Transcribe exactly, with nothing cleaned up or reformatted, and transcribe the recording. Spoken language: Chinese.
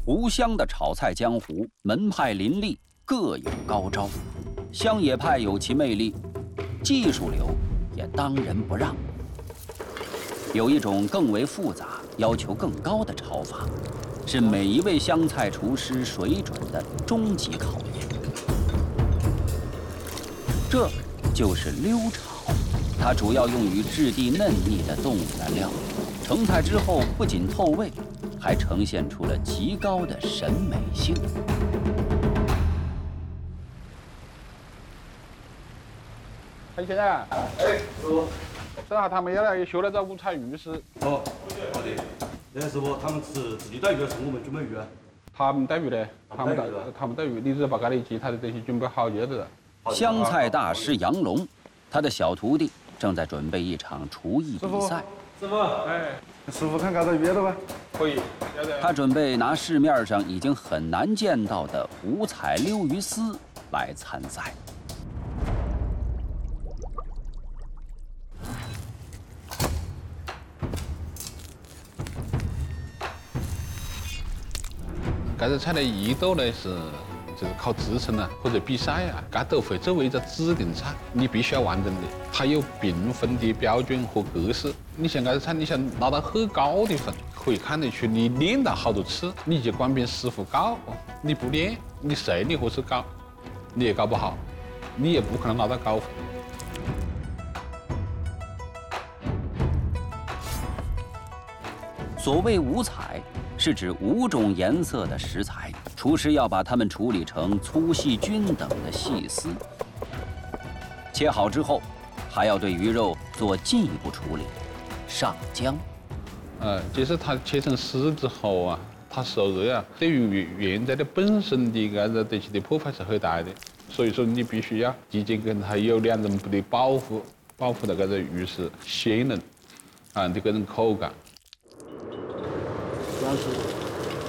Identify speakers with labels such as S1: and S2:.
S1: 湖湘的炒菜江湖，门派林立，各有高招。湘野派有其魅力，技术流也当仁不让。有一种更为复杂、要求更高的炒法，是每一位湘菜厨师水准的终极考验。这就是溜炒，它主要用于质地嫩腻的动物原料，成菜之后不仅透味，还呈现出了极高的审美性。
S2: 哎，先生，
S3: 哎，师傅，
S2: 正好他们要来修那个五彩鱼丝。
S3: 哦，好的。那师傅，他们是自己带鱼还是我们准备鱼啊？
S2: 他们带鱼的，他们带
S3: 带鱼的
S2: 他们带鱼，你只把家里其他的东西准备好就得了。
S1: 湘菜大师杨龙，他的小徒弟正在准备一场厨艺比赛。
S3: 师傅，
S2: 哎，
S3: 师傅看搞到鱼了吧？
S2: 可以，要得。
S1: 他准备拿市面上已经很难见到的五彩溜鱼丝来参赛。
S2: 这个菜的一道呢是就是考职称啊，或者比赛啊，这都会作为一个指定菜，你必须要完成的。它有评分的标准和格式。你像这个菜，你想拿到很高的分，可以看得出你练了好多次，你就光凭师傅教，你不练，你谁你何时搞，你也搞不好，你也不可能拿到高分。
S1: 所谓五彩，是指五种颜色的食材，厨师要把它们处理成粗细均等的细丝。切好之后，还要对鱼肉做进一步处理，上浆。
S2: 呃，就是它切成丝之后啊，它受热啊，对于原材料本身的这个东西的破坏是很大的。所以说，你必须要提前跟它有两层布的保护，保护到这个鱼是鲜嫩啊的这种口感。
S3: 主要是